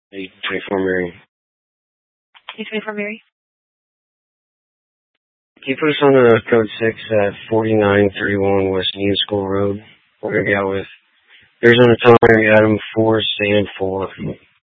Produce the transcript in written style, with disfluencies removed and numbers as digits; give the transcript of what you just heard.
824 Mary. 824 Mary. Can you put us on code 6 at 4931 West Union School Road? We're going to be out with Arizona Towing Adam 4, Sand 4.